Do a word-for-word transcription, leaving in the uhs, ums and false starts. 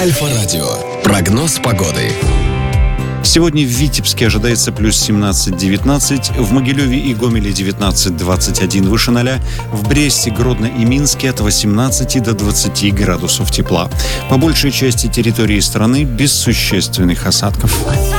Альфа-радио. Прогноз погоды. Сегодня в Витебске ожидается плюс семнадцать-девятнадцать, в Могилеве и Гомеле девятнадцать-двадцать один выше ноля, в Бресте, Гродно и Минске от восемнадцати до двадцати градусов тепла. По большей части территории страны без существенных осадков.